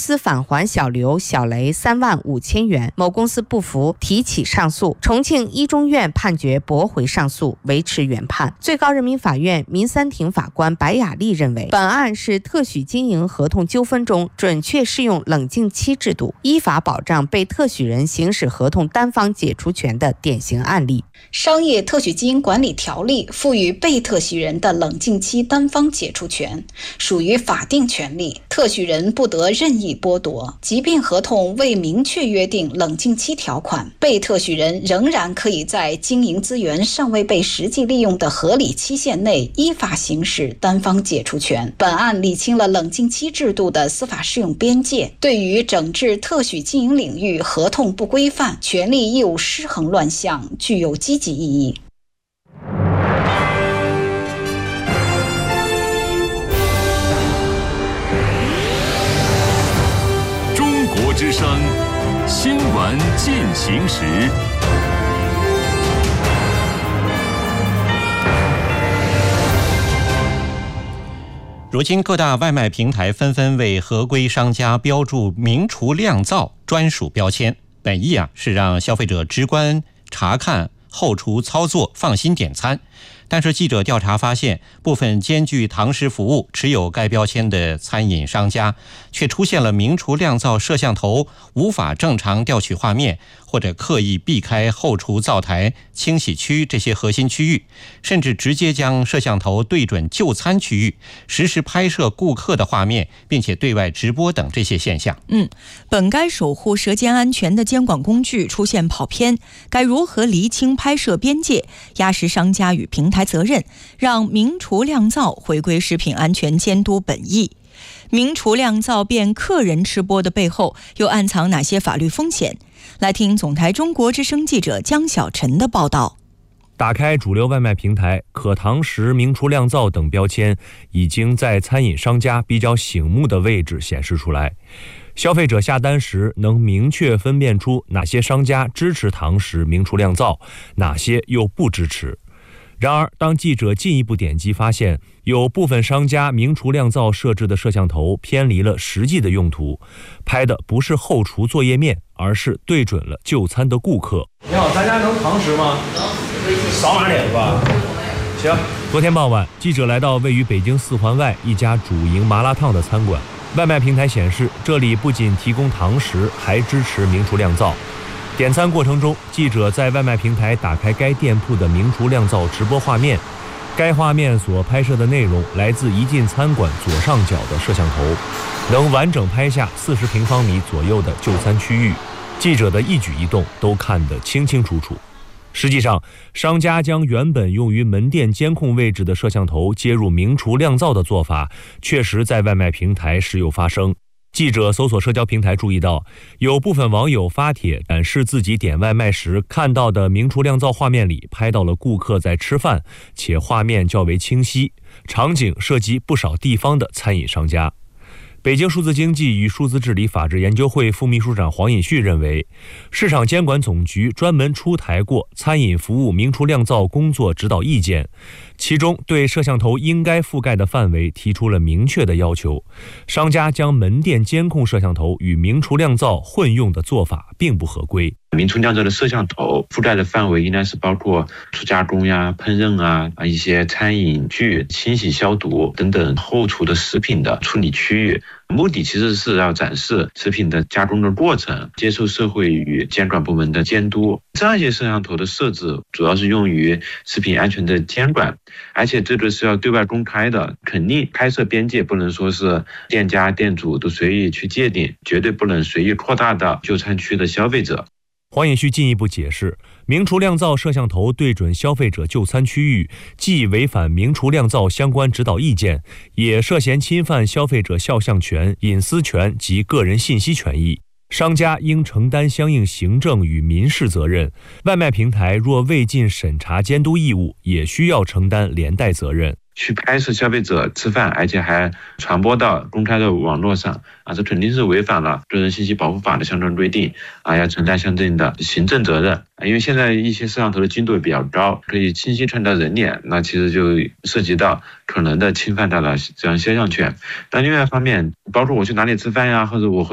司返还小刘、小雷3万5千元，某公司不服提起上诉，重庆一中院判决驳回上诉，维持原判。最高人民法院民三庭法官白雅丽认为，本案是特许经营合同纠纷中准确适用冷静期制度，依法保障被特许人行使合同单方解除权的典型案例。 商业特许经营管理条例赋予被特许人的冷静期单方解除权，属于法定权利，特许人不得任意剥夺。即便合同未明确约定冷静期条款，被特许人仍然可以在经营资源尚未被实际利用的合理期限内依法行使单方解除权。本案理清了冷静期制度的司法适用边界，对于整治特许经营领域合同不规范、权利义务失衡乱象具有积极意义。 中国之声新闻进行时。 如今各大外卖平台纷纷为合规商家标注明厨亮灶专属标签，本意是让消费者直观查看后厨操作，放心点餐。但是记者调查发现，部分兼具堂食服务、持有该标签的餐饮商家，却出现了明厨亮灶摄像头无法正常调取画面，或者刻意避开后厨灶台、清洗区这些核心区域，甚至直接将摄像头对准就餐区域，实时拍摄顾客的画面，并且对外直播等这些现象。 本该守护舌尖安全的监管工具出现跑偏，该如何厘清拍摄边界，压实商家与平台责任，让明厨亮灶回归食品安全监督本意？明厨亮灶变客人吃播的背后又暗藏哪些法律风险？来听总台中国之声记者江小晨的报道。 打开主流外卖平台，可堂食、明厨亮灶等标签已经在餐饮商家比较醒目的位置显示出来。消费者下单时能明确分辨出哪些商家支持堂食、明厨亮灶，哪些又不支持。然而，当记者进一步点击发现，有部分商家明厨亮灶设置的摄像头偏离了实际的用途，拍的不是后厨作业面，而是对准了就餐的顾客。 你好，咱家能堂食吗？扫码点是吧？行。 昨天傍晚，记者来到位于北京4环外一家主营麻辣烫的餐馆，外卖平台显示，这里不仅提供堂食，还支持明厨亮灶。点餐过程中，记者在外卖平台打开该店铺的明厨亮灶直播画面，该画面所拍摄的内容来自一进餐馆左上角的摄像头，能完整拍下40平方米左右的就餐区域，记者的一举一动都看得清清楚楚。实际上，商家将原本用于门店监控位置的摄像头接入明厨亮灶的做法，确实在外卖平台时有发生。记者搜索社交平台注意到，有部分网友发帖展示自己点外卖时看到的明厨亮灶画面里拍到了顾客在吃饭，且画面较为清晰，场景涉及不少地方的餐饮商家。北京数字经济与数字治理法治研究会副秘书长黄尹旭认为，市场监管总局专门出台过餐饮服务明厨亮灶工作指导意见，其中对摄像头应该覆盖的范围提出了明确的要求。商家将门店监控摄像头与明厨亮灶混用的做法并不合规。 明厨亮灶的摄像头覆盖的范围应该是包括初加工呀、烹饪一些餐饮具、清洗消毒等等后厨的食品的处理区域。目的其实是要展示食品的加工的过程，接受社会与监管部门的监督。这样一些摄像头的设置主要是用于食品安全的监管，而且这个是要对外公开的，肯定拍摄边界不能说是店家店主都随意去界定，绝对不能随意扩大到就餐区的消费者。 黄尹旭进一步解释，明厨亮灶摄像头对准消费者就餐区域，既违反明厨亮灶相关指导意见，也涉嫌侵犯消费者肖像权、隐私权及个人信息权益。商家应承担相应行政与民事责任，外卖平台若未尽审查监督义务，也需要承担连带责任。 去拍摄消费者吃饭，而且还传播到公开的网络上这肯定是违反了个人信息保护法的相关规定要承担相应的行政责任。因为现在一些摄像头的精度比较高，可以清晰看到人脸，那其实就涉及到可能的侵犯到了这样肖像权。但另外一方面，包括我去哪里吃饭呀，或者我和